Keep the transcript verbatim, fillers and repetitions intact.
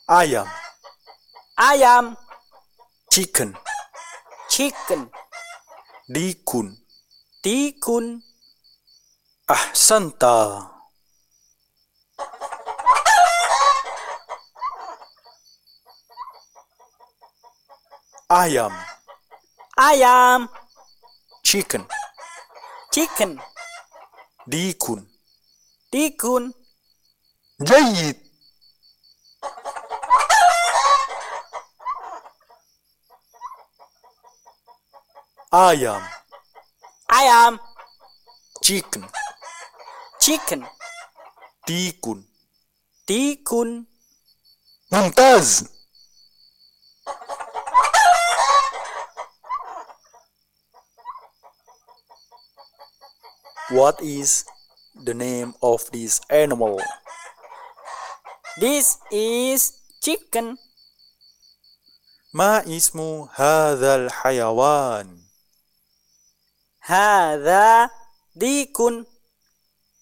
Ayam. Ayam. Chicken. Chicken. Dikun. Tikun. Ahsanta. Ayam. Ayam. Chicken. Chicken. Dikun. Tikun. جيد. Ayam. Ayam. Chicken. Chicken. Dikun. Tikun. ممتاز. What is the name of this animal? This is chicken. ما اسم هذا الحيوان؟ هذا ديك.